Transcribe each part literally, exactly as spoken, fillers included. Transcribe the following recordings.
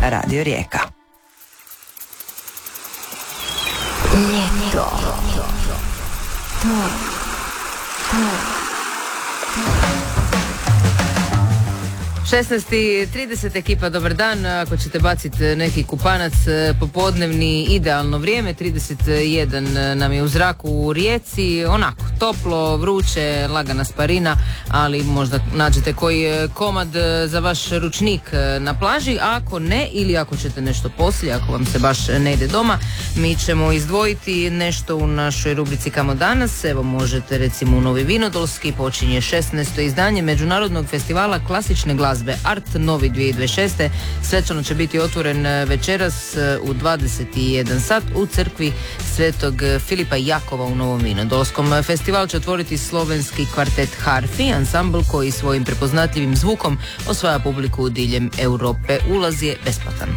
Radio Rijeka. Ljeto. To. To. šesnaest i trideset ekipa, dobar dan. Ako ćete baciti neki kupanac popodnevni, idealno vrijeme, trideset jedan nam je u zraku u Rijeci, onako toplo, vruće, lagana sparina, ali možda nađete koji komad za vaš ručnik na plaži. A ako ne, ili ako ćete nešto poslije, ako vam se baš ne ide doma, mi ćemo izdvojiti nešto u našoj rubrici Kamo danas. Evo, možete recimo u Novi Vinodolski, počinje šesnaesto izdanje Međunarodnog festivala klasične glazbe Art Novi dvije tisuće dvadeset šeste. Svečano će biti otvoren večeras u dvadeset jedan sat u crkvi Svetog Filipa Jakova u Novom Vinodolskom. Festival će otvoriti slovenski kvartet Harfi, ansambl koji svojim prepoznatljivim zvukom osvaja publiku diljem Europe. Ulaz je besplatan.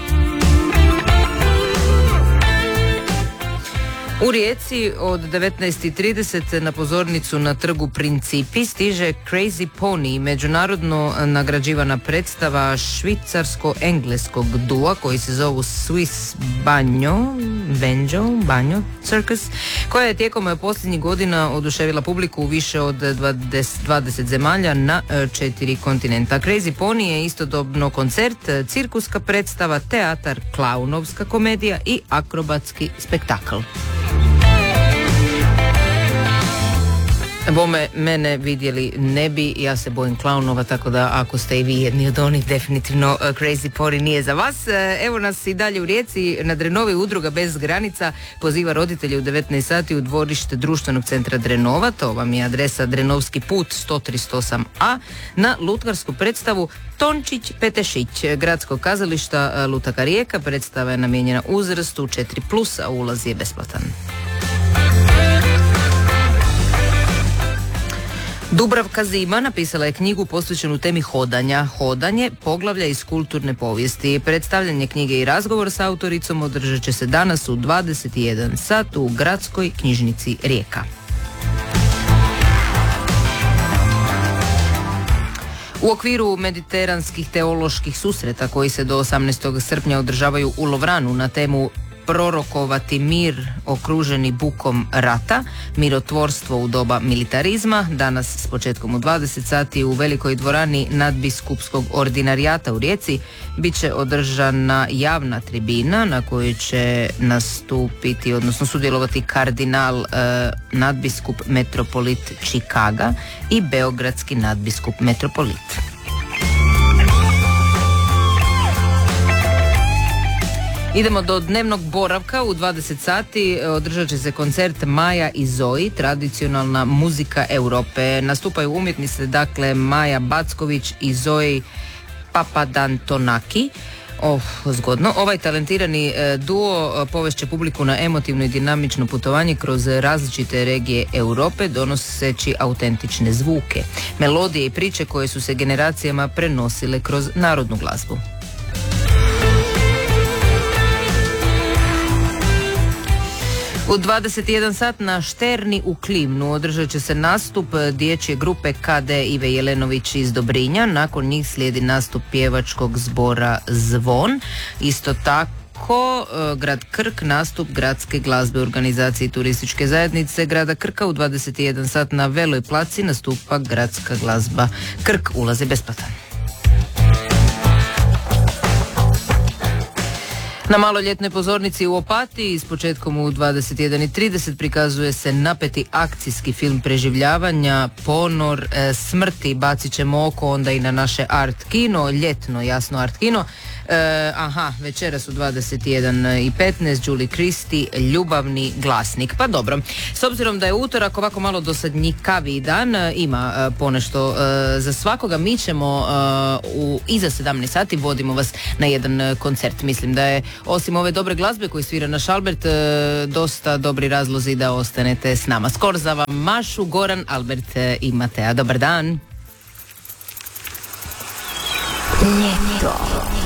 U Rijeci od devetnaest i trideset na pozornicu na trgu Principi stiže Crazy Pony, međunarodno nagrađivana predstava švicarsko-engleskog dua koji se zovu Swiss Banjo, Banjo, Banjo Circus, koja je tijekom posljednjih godina oduševila publiku u više od dvadeset zemalja na četiri kontinenta. Crazy Pony je istodobno koncert, cirkuska predstava, teatar, klaunovska komedija i akrobatski spektakl. Bome, mene vidjeli ne bi, ja se bojim klaunova, tako da ako ste i vi jedni od onih, definitivno uh, Crazy Pony nije za vas. Uh, evo nas i dalje u Rijeci, na Drenovi udruga Bez granica poziva roditelje u devetnaest sati u dvorište društvenog centra Drenova, to vam je adresa Drenovski put sto trideset osam a, na lutkarsku predstavu Tončić Petešić gradskog kazališta uh, Lutaka Rijeka. Predstava je namijenjena uzrastu četiri plus, a ulaz je besplatan. Dubravka Zima napisala je knjigu posvećenu temi hodanja. Hodanje, poglavlja iz kulturne povijesti. Predstavljanje knjige i razgovor s autoricom održat će se danas u dvadeset jedan sat u Gradskoj knjižnici Rijeka. U okviru mediteranskih teoloških susreta koji se do osamnaestog srpnja održavaju u Lovranu na temu prorokovati mir okruženi bukom rata, mirotvorstvo u doba militarizma, danas s početkom u dvadeset sati u velikoj dvorani nadbiskupskog ordinarijata u Rijeci bit će održana javna tribina na kojoj će nastupiti, odnosno sudjelovati kardinal eh, nadbiskup metropolit Čikaga i beogradski nadbiskup metropolit. Idemo do dnevnog boravka. U dvadeset sati održat će se koncert Maja i Zoji, tradicionalna muzika Europe. Nastupaju umjetnice, dakle, Maja Backović i Zoji Papadantonaki. Oh, zgodno. Ovaj talentirani e, duo povešće publiku na emotivno i dinamično putovanje kroz različite regije Europe, donoseći autentične zvuke, melodije i priče koje su se generacijama prenosile kroz narodnu glazbu. U dvadeset jedan sat na Šterni u Klimnu održat će se nastup dječje grupe K D Ive Jelenović iz Dobrinja. Nakon njih slijedi nastup pjevačkog zbora Zvon. Isto tako grad Krk, nastup gradske glazbe u organizaciji turističke zajednice grada Krka. U dvadeset jedan sat na Veloj placi nastupa gradska glazba Krk. Ulaz je besplatan. Na maloljetnoj pozornici u Opatiji s početkom u dvadeset jedan i trideset prikazuje se napeti akcijski film preživljavanja Ponor e, smrti. Bacit ćemo oko onda i na naše art kino, ljetno jasno art kino. E, aha, večeras u dvadeset jedan i petnaest Julie Christie, Ljubavni glasnik. Pa dobro, s obzirom da je utorak ovako malo dosadnjikaviji dan, ima e, ponešto e, za svakoga. Mi ćemo e, u iza sedamnaest sati vodimo vas na jedan koncert. Mislim da je osim ove dobre glazbe koju svira naš Albert, e, dosta dobri razlozi da ostanete s nama. Skor za vam Mašu, Goran, Albert e, i Matea. Dobar dan. Ljeto.